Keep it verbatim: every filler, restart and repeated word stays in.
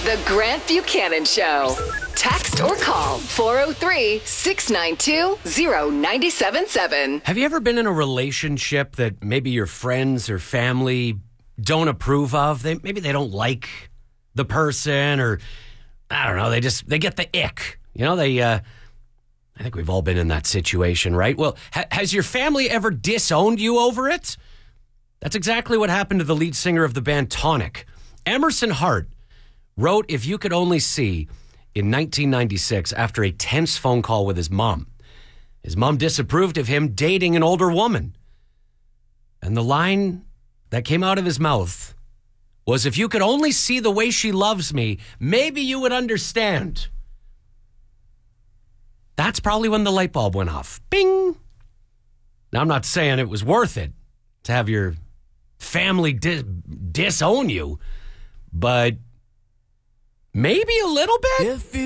The Grant Buchanan Show. Text or call four oh three, six nine two, oh nine seven seven. Have you ever been in a relationship that maybe your friends or family don't approve of? They maybe they don't like the person, or I don't know, they just they get the ick. You know, they uh I think we've all been in that situation, right? Well, ha- has your family ever disowned you over it? That's exactly what happened to the lead singer of the band Tonic. Emerson Hart wrote If You Could Only See in nineteen ninety-six after a tense phone call with his mom. His mom disapproved of him dating an older woman. And the line that came out of his mouth was, if you could only see the way she loves me, maybe you would understand. That's probably when the light bulb went off. Bing! Now, I'm not saying it was worth it to have your family dis- disown you, but maybe a little bit? If you